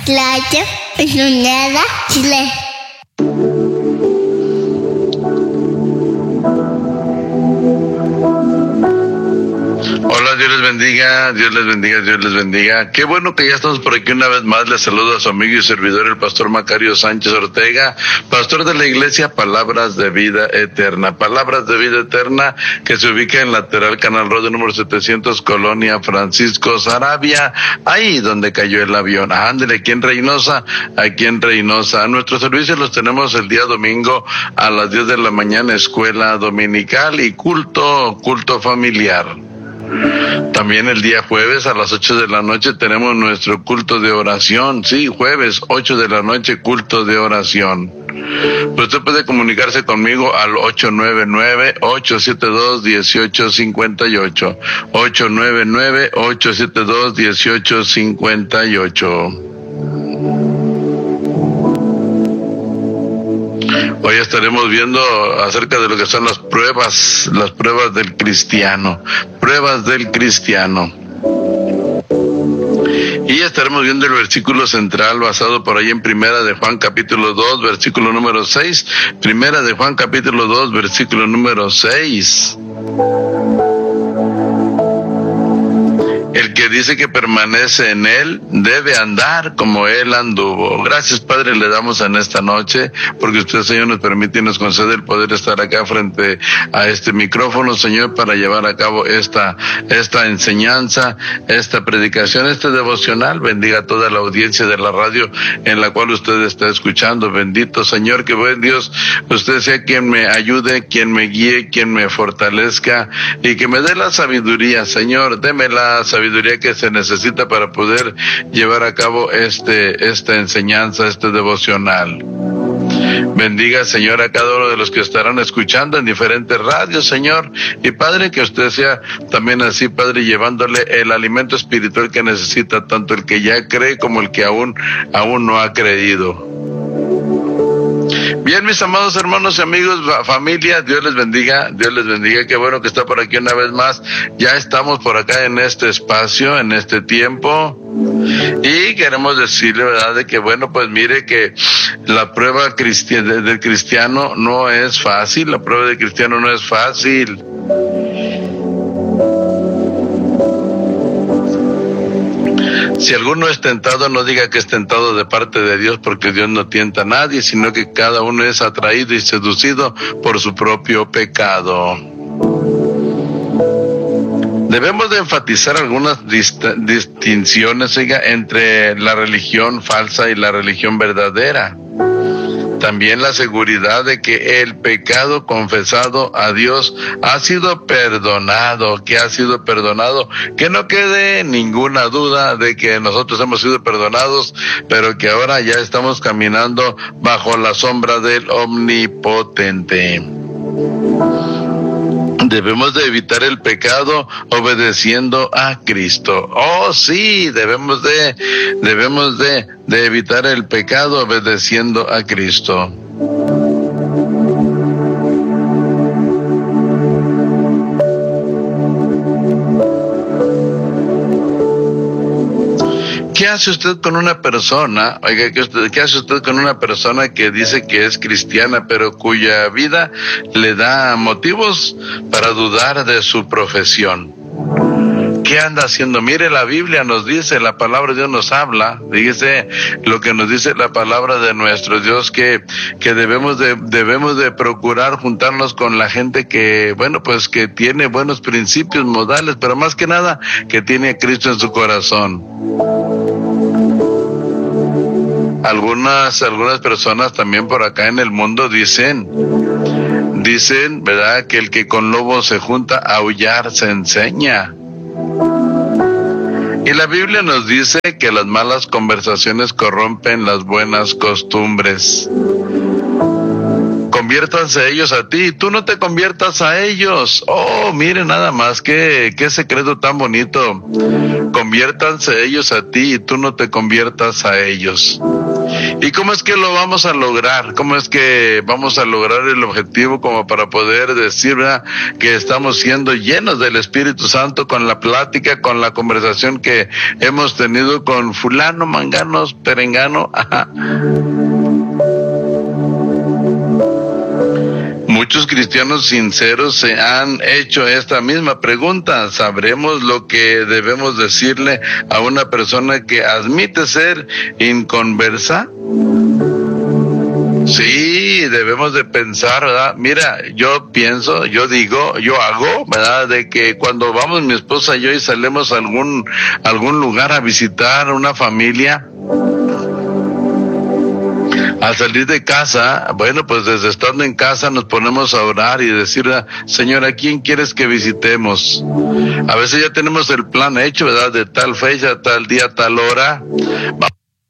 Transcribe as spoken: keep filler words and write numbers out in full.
Radio Unida Chile. Hola, Dios les bendiga, Dios les bendiga, Dios les bendiga. Qué bueno que ya estamos por aquí una vez más. Les saludo a su amigo y servidor, el pastor Macario Sánchez Ortega, pastor de la iglesia Palabras de Vida Eterna. Palabras de Vida Eterna, que se ubica en lateral Canal Road número setecientos, Colonia Francisco Sarabia, ahí donde cayó el avión. Ándele, aquí en Reynosa, aquí en Reynosa. Nuestros servicios los tenemos el día domingo a las diez de la mañana, escuela dominical y culto, culto familiar. También el día jueves a las ocho de la noche tenemos nuestro culto de oración. Sí, jueves, ocho de la noche, culto de oración. Pues usted puede comunicarse conmigo al ocho nueve nueve, ocho siete dos, uno ocho cinco ocho. ocho nueve nueve, ocho siete dos, uno ocho cinco ocho. Hoy estaremos viendo acerca de lo que son las pruebas, las pruebas del cristiano, pruebas del cristiano. Y estaremos viendo el versículo central basado por ahí en Primera de Juan capítulo dos, versículo número seis. Primera de Juan capítulo dos, versículo número seis. El que dice que permanece en Él debe andar como Él anduvo. Gracias, Padre, le damos en esta noche, porque usted, Señor, nos permite y nos concede el poder estar acá frente a este micrófono, Señor, para llevar a cabo esta, esta enseñanza, esta predicación, este devocional. Bendiga toda la audiencia de la radio en la cual usted está escuchando. Bendito, Señor, que buen Dios, usted sea quien me ayude, quien me guíe, quien me fortalezca y que me dé la sabiduría, Señor. Deme la sabiduría que se necesita para poder llevar a cabo este esta enseñanza, este devocional. Bendiga, Señor, a cada uno de los que estarán escuchando en diferentes radios, Señor. Y Padre, que usted sea también así, Padre, llevándole el alimento espiritual que necesita tanto el que ya cree como el que aún, aún no ha creído. Bien, mis amados hermanos y amigos, familia, Dios les bendiga, Dios les bendiga. Qué bueno que está por aquí una vez más. Ya estamos por acá en este espacio, en este tiempo. Y queremos decirle, ¿verdad?, de que bueno, pues mire que la prueba cristi- del cristiano no es fácil, la prueba del cristiano no es fácil. Si alguno es tentado, no diga que es tentado de parte de Dios, porque Dios no tienta a nadie, sino que cada uno es atraído y seducido por su propio pecado. Debemos de enfatizar algunas dist- distinciones, oiga, entre la religión falsa y la religión verdadera. También la seguridad de que el pecado confesado a Dios ha sido perdonado, que ha sido perdonado, que no quede ninguna duda de que nosotros hemos sido perdonados, pero que ahora ya estamos caminando bajo la sombra del Omnipotente. Debemos de evitar el pecado obedeciendo a Cristo. Oh, sí, debemos de, debemos de, de evitar el pecado obedeciendo a Cristo. ¿Qué hace usted con una persona, oiga, ¿qué, usted, ¿qué hace usted con una persona que dice que es cristiana, pero cuya vida le da motivos para dudar de su profesión? ¿Qué anda haciendo? Mire, la Biblia nos dice, la palabra de Dios nos habla, dice lo que nos dice la palabra de nuestro Dios, que, que debemos de, debemos de procurar juntarnos con la gente que, bueno, pues que tiene buenos principios modales, pero más que nada, que tiene a Cristo en su corazón. Algunas, algunas personas también por acá en el mundo dicen, dicen, ¿verdad?, que el que con lobos se junta, a aullar se enseña. Y la Biblia nos dice que las malas conversaciones corrompen las buenas costumbres. conviértanse ellos a ti, tú no te conviertas a ellos. Oh, miren nada más, qué, qué secreto tan bonito. Conviértanse ellos a ti y tú no te conviertas a ellos. ¿Y cómo es que lo vamos a lograr? ¿Cómo es que vamos a lograr el objetivo como para poder decir, ¿verdad?, que estamos siendo llenos del Espíritu Santo con la plática, con la conversación que hemos tenido con fulano, manganos, perengano? Ajá. Muchos cristianos sinceros se han hecho esta misma pregunta. ¿Sabremos lo que debemos decirle a una persona que admite ser inconversa? Sí, debemos de pensar, ¿verdad? Mira, yo pienso, yo digo, yo hago, ¿verdad?, de que cuando vamos mi esposa y yo y salimos a algún, algún lugar a visitar una familia, al salir de casa, bueno, pues desde estando en casa nos ponemos a orar y decir, Señor, ¿a quién quieres que visitemos? A veces ya tenemos el plan hecho, ¿verdad?, de tal fecha, tal día, tal hora. Vamos